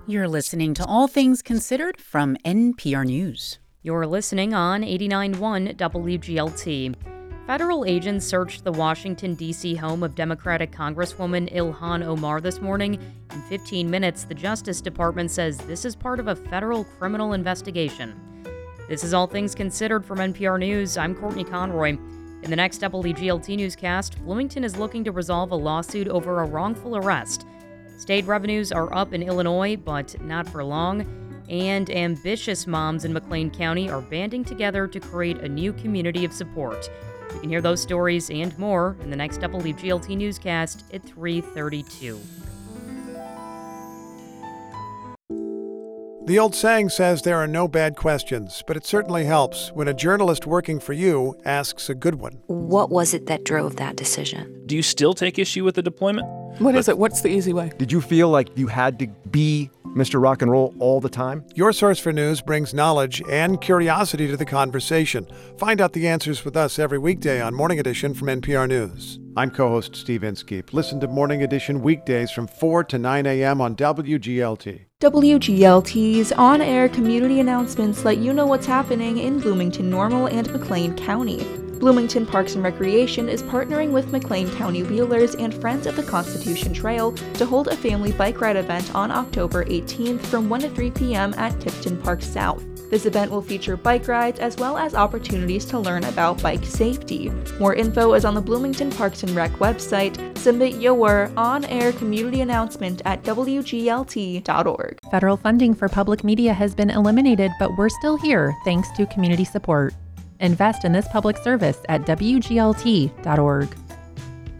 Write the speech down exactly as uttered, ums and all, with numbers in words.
You're listening to All Things Considered from N P R News. You're listening on eighty-nine point one W G L T. Federal agents searched the Washington, D C home of Democratic Congresswoman Ilhan Omar this morning. In fifteen minutes, the Justice Department says this is part of a federal criminal investigation. This is All Things Considered from N P R News. I'm Courtney Conroy. In the next W G L T newscast, Bloomington is looking to resolve a lawsuit over a wrongful arrest. State revenues are up in Illinois, but not for long. And ambitious moms in McLean County are banding together to create a new community of support. You can hear those stories and more in the next W G L T newscast at three thirty-two. The old saying says there are no bad questions, but it certainly helps when a journalist working for you asks a good one. What was it that drove that decision? Do you still take issue with the deployment? What is it? What's the easy way? Did you feel like you had to be Mister Rock and Roll all the time? Your Source for News brings knowledge and curiosity to the conversation. Find out the answers with us every weekday on Morning Edition from N P R News. I'm co-host Steve Inskeep. Listen to Morning Edition weekdays from four to nine a.m. on W G L T. W G L T's on-air community announcements let you know what's happening in Bloomington, Normal, and McLean County. Bloomington Parks and Recreation is partnering with McLean County Wheelers and Friends of the Constitution Trail to hold a family bike ride event on October eighteenth from one to three p.m. at Tipton Park South. This event will feature bike rides as well as opportunities to learn about bike safety. More info is on the Bloomington Parks and Rec website. Submit your on-air community announcement at W G L T dot org. Federal funding for public media has been eliminated, but we're still here thanks to community support. Invest in this public service at W G L T dot org.